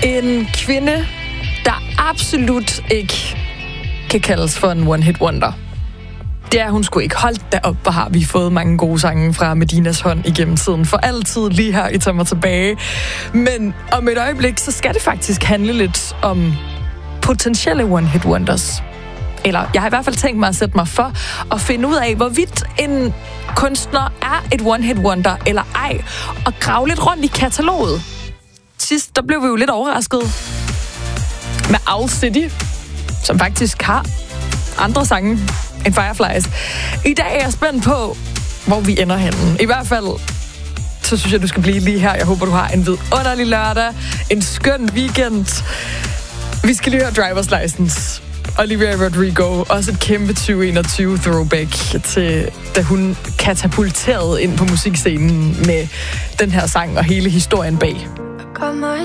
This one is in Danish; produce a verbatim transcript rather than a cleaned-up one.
En kvinde, der absolut ikke kan kaldes for en one-hit wonder. Det er hun sgu ikke. Hold da op, hvor har vi fået mange gode sange fra Medinas hånd igennem tiden. For altid lige her i Tag mig tilbage. Men om et øjeblik, så skal det faktisk handle lidt om potentielle one-hit wonders. Eller jeg har i hvert fald tænkt mig at sætte mig for at finde ud af, hvorvidt en kunstner er et one-hit wonder eller ej. Og grave lidt rundt i kataloget. Sidst, der blev vi jo lidt overrasket med Owl City, som faktisk har andre sange end Fireflies. I dag er jeg spændt på, hvor vi ender henne. I hvert fald, så synes jeg, du skal blive lige her. Jeg håber, du har en vidunderlig lørdag. En skøn weekend. Vi skal lige høre Driver's License. Olivia Rodrigo. Også et kæmpe tyve enogtyve throwback til, da hun katapulterede ind på musikscenen med den her sang og hele historien bag. Got my